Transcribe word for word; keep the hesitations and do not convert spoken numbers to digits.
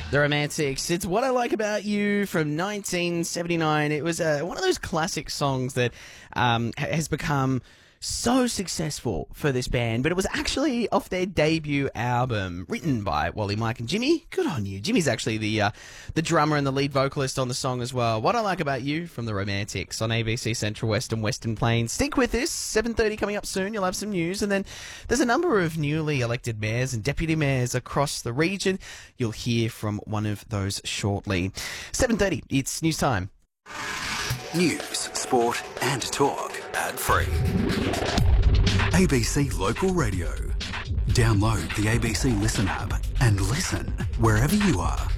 The Romantics. It's What I Like About You from nineteen seventy-nine. It was uh, one of those classic songs that um, ha- has become so successful for this band, but it was actually off their debut album, written by Wally, Mike and Jimmy. Good on you. Jimmy's actually the uh, the drummer and the lead vocalist on the song as well. What I Like About You from The Romantics on A B C Central West and Western Plains. Stick with this. seven thirty coming up soon. You'll have some news. And then there's a number of newly elected mayors and deputy mayors across the region. You'll hear from one of those shortly. seven thirty, it's news time. News, sport and talk. Ad-free. A B C Local Radio. Download the A B C Listen app and listen wherever you are.